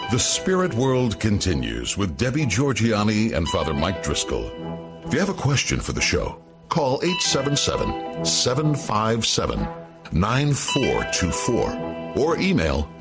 The Spirit World continues with Debbie Georgianni and Father Mike Driscoll. If you have a question for the show, call 877-757-9424 or email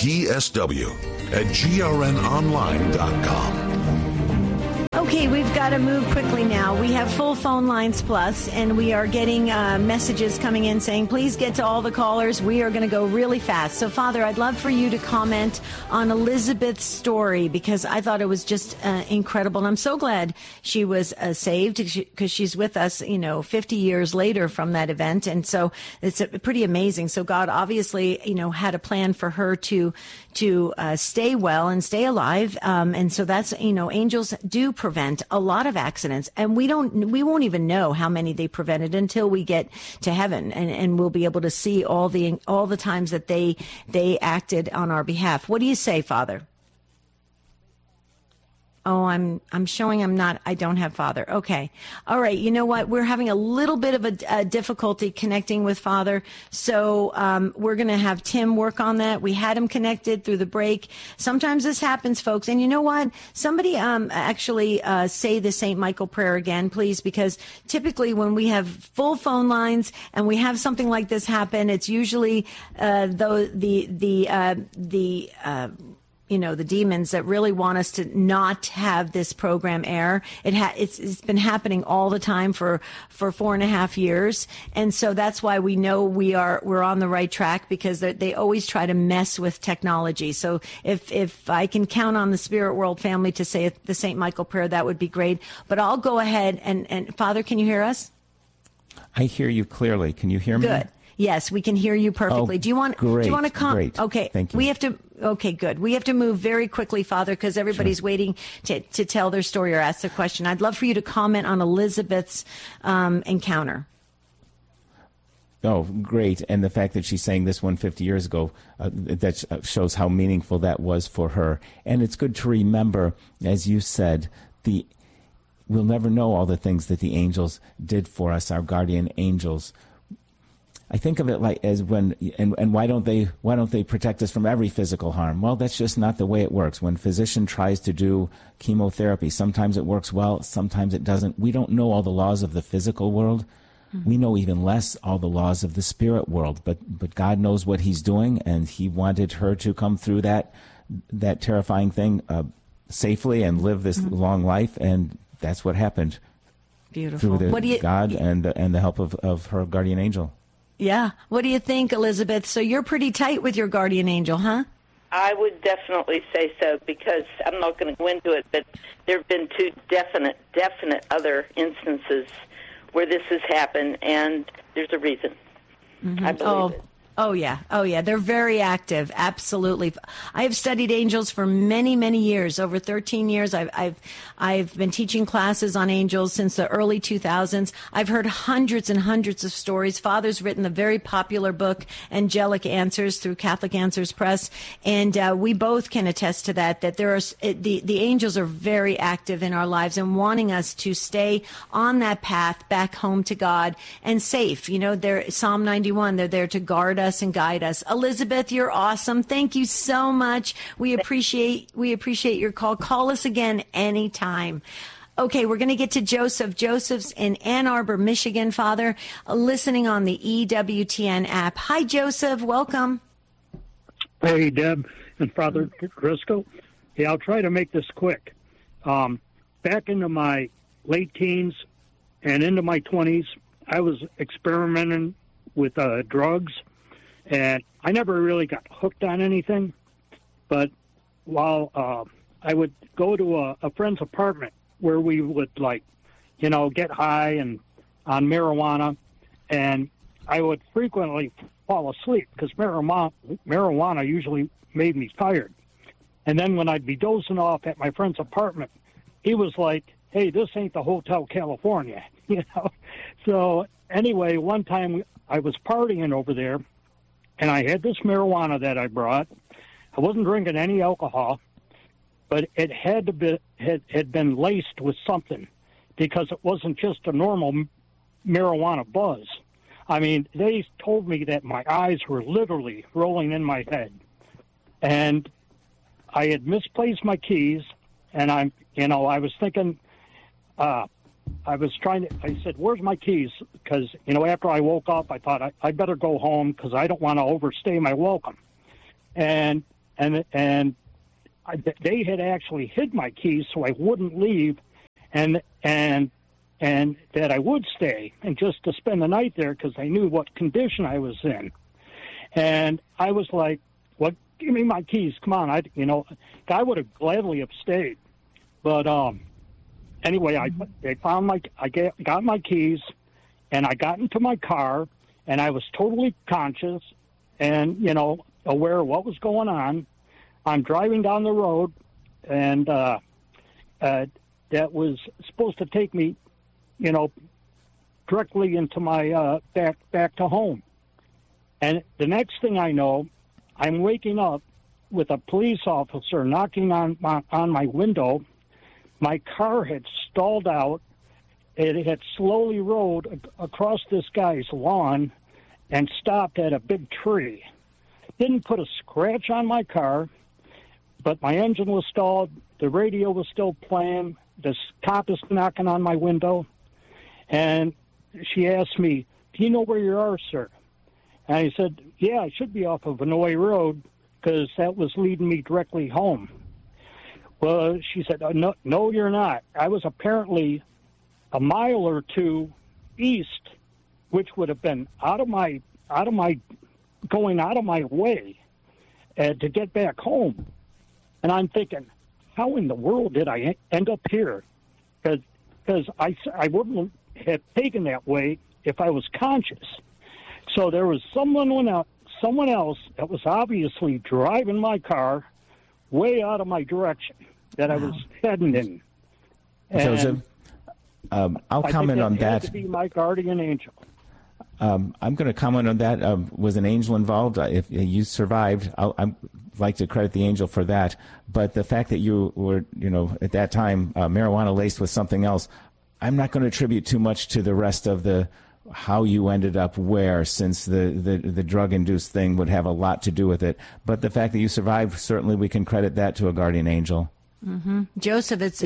tsw@grnonline.com. Okay, we've got to move quickly now. We have full phone lines plus, and we are getting messages coming in saying, please get to all the callers. We are going to go really fast. So, Father, I'd love for you to comment on Elizabeth's story, because I thought it was just incredible. And I'm so glad she was saved, because she's with us, 50 years later from that event. And so it's pretty amazing. So God obviously, had a plan for her to stay well and stay alive. And so that's, angels do prevent a lot of accidents, and we won't even know how many they prevented until we get to heaven, and we'll be able to see all the times that they acted on our behalf. What do you say, Father? Oh, I'm showing I don't have Father. Okay. All right. You know what? We're having a little bit of a difficulty connecting with Father. So, we're going to have Tim work on that. We had him connected through the break. Sometimes this happens, folks. And you know what? Somebody, actually, say the St. Michael prayer again, please, because typically when we have full phone lines and we have something like this happen, it's usually, the demons that really want us to not have this program air. It's been happening all the time for 4.5 years. And so that's why we know we're on the right track, because they always try to mess with technology. So if I can count on the Spirit World family to say the St. Michael prayer, that would be great. But I'll go ahead and Father, can you hear us? I hear you clearly. Can you hear me? Good. Yes, we can hear you perfectly. Oh, do you want to come? Great. Okay. Thank you. Okay, good. We have to move very quickly, Father, because everybody's waiting to tell their story or ask their question. I'd love for you to comment on Elizabeth's encounter. Oh, great. And the fact that she's saying this 150 years ago, that shows how meaningful that was for her. And it's good to remember, as you said, we'll never know all the things that the angels did for us, our guardian angels. I think of it like as when, and why don't they protect us from every physical harm? Well, that's just not the way it works. When a physician tries to do chemotherapy, sometimes it works well, sometimes it doesn't. We don't know all the laws of the physical world. Mm-hmm. We know even less all the laws of the spirit world. But God knows what He's doing, and He wanted her to come through that terrifying thing safely and live this long life, and that's what happened. Beautiful. Through God and the help of her guardian angel. Yeah. What do you think, Elizabeth? So you're pretty tight with your guardian angel, huh? I would definitely say so, because I'm not going to go into it, but there have been two definite other instances where this has happened, and there's a reason. Mm-hmm. I believe it. Oh, yeah. They're very active. Absolutely. I have studied angels for many, many years. Over 13 years, I've been teaching classes on angels since the early 2000s. I've heard hundreds and hundreds of stories. Father's written the very popular book, Angelic Answers, through Catholic Answers Press. And we both can attest to that there are the angels are very active in our lives and wanting us to stay on that path back home to God and safe. They're Psalm 91. They're there to guard us and guide us. Elizabeth, you're awesome. Thank you so much. We appreciate your call. Call us again anytime. Okay, we're going to get to Joseph. Joseph's in Ann Arbor, Michigan, Father, listening on the EWTN app. Hi, Joseph. Welcome. Hey, Deb and Father Driscoll. Yeah, I'll try to make this quick. Back into my late teens and into my 20s, I was experimenting with drugs. And I never really got hooked on anything, but while I would go to a friend's apartment where we would, get high and on marijuana, and I would frequently fall asleep because marijuana usually made me tired. And then when I'd be dozing off at my friend's apartment, he was like, hey, this ain't the Hotel California, So anyway, one time I was partying over there, and I had this marijuana that I brought. I wasn't drinking any alcohol, but it had been laced with something, because it wasn't just a normal marijuana buzz. I mean, they told me that my eyes were literally rolling in my head. And I had misplaced my keys, and I was thinking, I said, where's my keys? Because, after I woke up, I thought I better go home because I don't want to overstay my welcome. And they had actually hid my keys so I wouldn't leave, and that I would stay and just to spend the night there because I knew what condition I was in. And I was like, "What? Give me my keys! Come on!" I would have gladly have stayed, but anyway, I got my keys, and I got into my car, and I was totally conscious and aware of what was going on. I'm driving down the road, and that was supposed to take me, directly into my back to home. And the next thing I know, I'm waking up with a police officer knocking on my window. My car had stalled out. It had slowly rolled across this guy's lawn and stopped at a big tree. Didn't put a scratch on my car, but my engine was stalled. The radio was still playing. The cop is knocking on my window. And she asked me, "Do you know where you are, sir?" And I said, "Yeah, I should be off of Vinoy Road because that was leading me directly home." Well, she said, no, you're not. I was apparently a mile or two east, which would have been going out of my way to get back home. And I'm thinking, how in the world did I end up here? Because I wouldn't have taken that way if I was conscious. So there was someone else that was obviously driving my car way out of my direction that I was heading in. And Joseph, I'll comment on that. Had to be my guardian angel. I'm going to comment on that. Was an angel involved? If you survived, I'd like to credit the angel for that. But the fact that you were, at that time, marijuana laced with something else, I'm not going to attribute too much to the rest of how you ended up where, since the drug-induced thing would have a lot to do with it. But the fact that you survived, certainly we can credit that to a guardian angel. Mm-hmm. Joseph, it's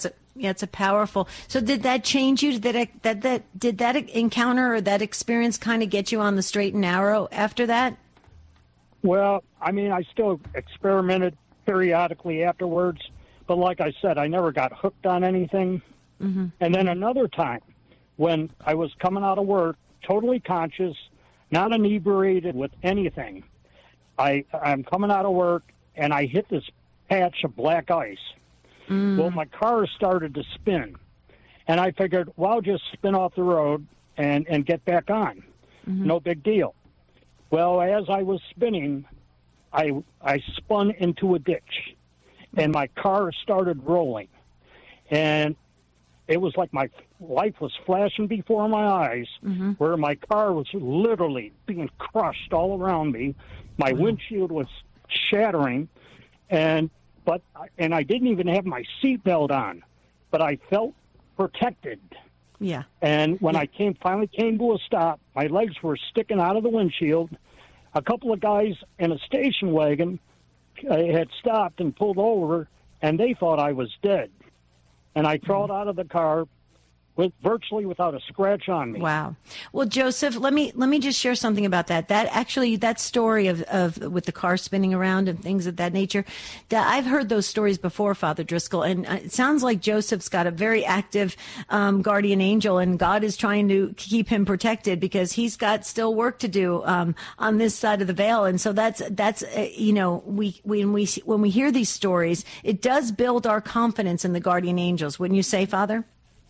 a powerful. So did that change you? Did that encounter or that experience kind of get you on the straight and narrow after that? Well, I still experimented periodically afterwards, but like I said, I never got hooked on anything. Mm-hmm. And then another time, when I was coming out of work, totally conscious, not inebriated with anything, I'm coming out of work, and I hit this patch of black ice. Well, my car started to spin, and I figured, well, I'll just spin off the road and get back on. Mm-hmm. No big deal. Well, as I was spinning, I spun into a ditch, and my car started rolling. And it was like my life was flashing before my eyes, mm-hmm. where my car was literally being crushed all around me. My windshield was shattering, and I didn't even have my seatbelt on, but I felt protected. Yeah. And when I finally came to a stop, my legs were sticking out of the windshield. A couple of guys in a station wagon had stopped and pulled over, and they thought I was dead. And I crawled out of the car virtually without a scratch on me. Wow. Well, Joseph, let me just share something about that. That story of with the car spinning around and things of that nature, that I've heard those stories before, Father Driscoll, and it sounds like Joseph's got a very active guardian angel, and God is trying to keep him protected because he's got still work to do on this side of the veil. And so that's when we hear these stories, it does build our confidence in the guardian angels. Wouldn't you say, Father?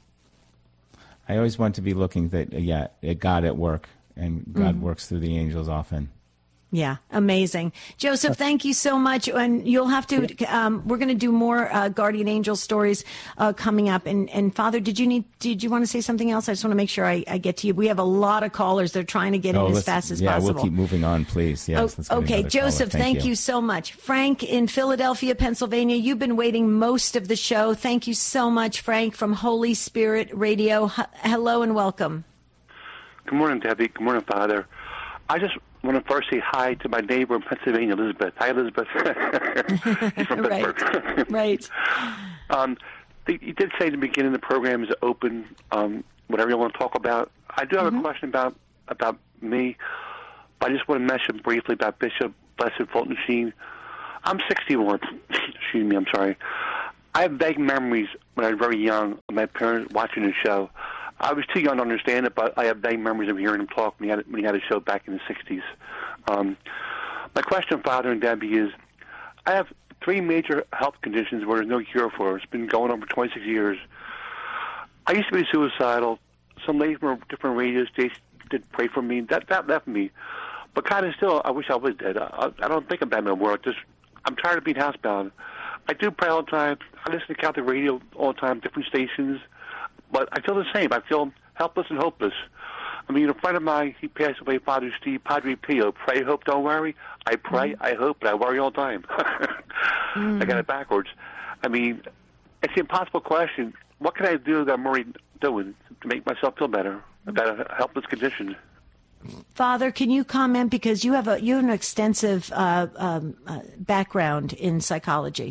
I always want to be looking at God at work, and God works through the angels often. Yeah, amazing. Joseph, thank you so much. And you'll have to, we're going to do more guardian angel stories coming up. And Father, did you want to say something else? I just want to make sure I get to you. We have a lot of callers. They're trying to get in as fast as possible. Yeah, we'll keep moving on, please. Yes, okay, Joseph, thank you so much. Frank in Philadelphia, Pennsylvania, you've been waiting most of the show. Thank you so much, Frank, from Holy Spirit Radio. Hello and welcome. Good morning, Debbie. Good morning, Father. I just want to first say hi to my neighbor in Pennsylvania, Elizabeth. Hi, Elizabeth. She's from Pittsburgh. Right. You did say in the beginning the program is open, whatever you want to talk about. I do have a question about me. I just want to mention briefly about Bishop Blessed Fulton Sheen. I'm 61. Excuse me, I'm sorry. I have vague memories when I was very young of my parents watching the show. I was too young to understand it, but I have vague memories of hearing him talk when he had a show back in the 60s. My question, Father and Debbie, is I have 3 major health conditions where there's no cure for. It's been going on for 26 years. I used to be suicidal. Some ladies from different radio stations did pray for me. That left me. But kind of still, I wish I was dead. I don't think about my work. I'm tired of being housebound. I do pray all the time. I listen to Catholic radio all the time, different stations. But I feel the same. I feel helpless and hopeless. I mean, a friend of mine, he passed away, Father Steve, Padre Pio. Pray, hope, don't worry. I pray, I hope, but I worry all the time. I got it backwards. I mean, it's an impossible question. What can I do that I'm already doing to make myself feel better about a helpless condition? Father, can you comment, because you have an extensive background in psychology?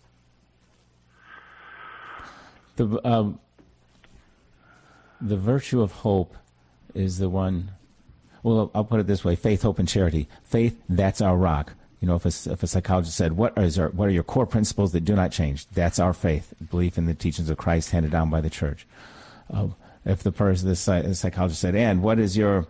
The virtue of hope is the one. Well, I'll put it this way: faith, hope, and charity. Faith, that's our rock. You know, if a psychologist said, "What are your core principles that do not change?" That's our faith, belief in the teachings of Christ handed down by the Church. If the psychologist said, "And what is your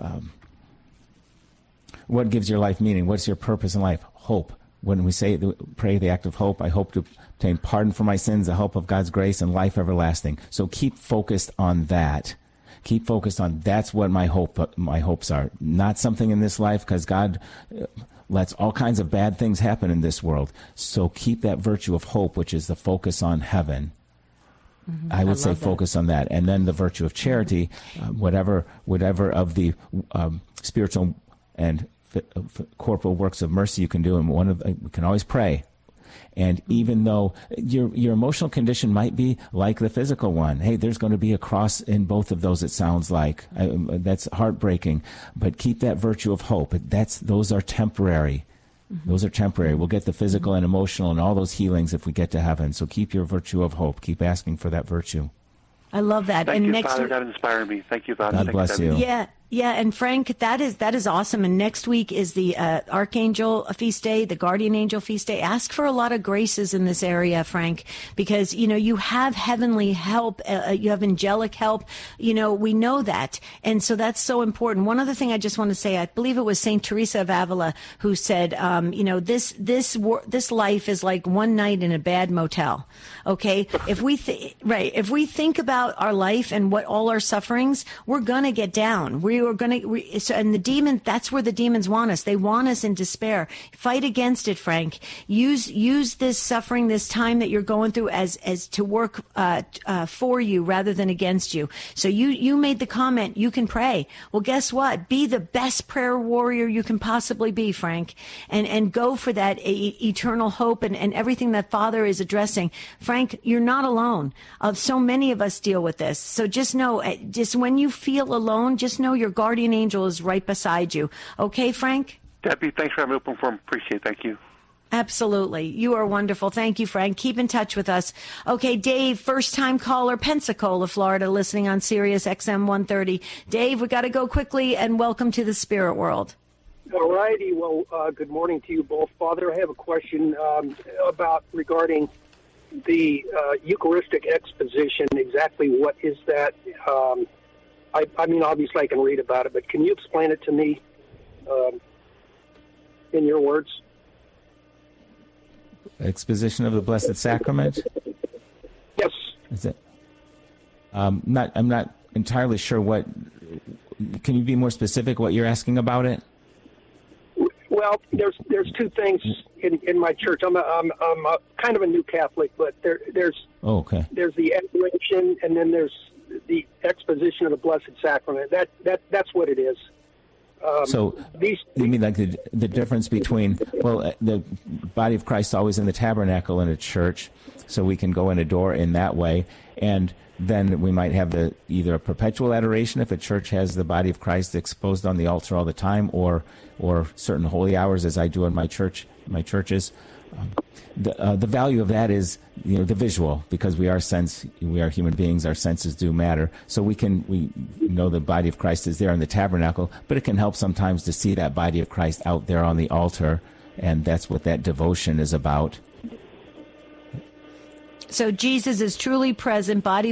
what gives your life meaning? What's your purpose in life?" Hope. When we pray the act of hope, I hope to obtain pardon for my sins, the hope of God's grace, and life everlasting. So keep focused on that. Keep focused on that's what my hopes are. Not something in this life, because God lets all kinds of bad things happen in this world. So keep that virtue of hope, which is the focus on heaven. I would say focus on that. And then the virtue of charity, whatever of the spiritual and corporal works of mercy you can do, and we can always pray. And even though your emotional condition might be like the physical one, hey, there's going to be a cross in both of those, it sounds like. That's heartbreaking. But keep that virtue of hope. Those are temporary. Those are temporary. We'll get the physical and emotional and all those healings if we get to heaven. So keep your virtue of hope. Keep asking for that virtue. I love that. Thank you, Father. That inspired me. Thank you, Father. God bless you. Yeah, and Frank, that is awesome. And next week is the Archangel Feast Day, the Guardian Angel Feast Day. Ask for a lot of graces in this area, Frank, because, you have heavenly help. You have angelic help. We know that. And so that's so important. One other thing I just want to say, I believe it was St. Teresa of Avila who said, this life is like one night in a bad motel. Okay. If we think about our life and what all our sufferings, we're going to get down. And the demon, that's where the demons want us. They want us in despair. Fight against it, Frank. Use this suffering, this time that you're going through as to work for you rather than against you. So you made the comment, you can pray. Well, guess what? Be the best prayer warrior you can possibly be, Frank, and go for that eternal hope and everything that Father is addressing. Frank, you're not alone. So many of us deal with this. So just know, just when you feel alone, just know your guardian angel is right beside you. Okay, Frank? Debbie, thanks for having open forum. Appreciate it. Thank you. Absolutely. You are wonderful. Thank you, Frank. Keep in touch with us. Okay, Dave, first-time caller, Pensacola, Florida, listening on Sirius XM 130. Dave, we got to go quickly, and welcome to the spirit world. All righty. Well, good morning to you both. Father, I have a question regarding the Eucharistic exposition. Exactly what is that? I mean, obviously I can read about it, but can you explain it to me in your words? Exposition of the Blessed Sacrament? Yes. Is it? I'm not entirely sure what. Can you be more specific what you're asking about it? Well, there's two things in my church. I'm a kind of a new Catholic, but there's the adoration, and then there's the exposition of the Blessed Sacrament. That's what it is. So you mean like the difference between, the body of Christ always in the tabernacle in a church, so we can go and adore in that way, and then we might have either a perpetual adoration if a church has the body of Christ exposed on the altar all the time, or certain holy hours, as I do in my churches. The value of that is, the visual, because we are human beings. Our senses do matter. So we know the body of Christ is there in the tabernacle, but it can help sometimes to see that body of Christ out there on the altar, and that's what that devotion is about. So Jesus is truly present, body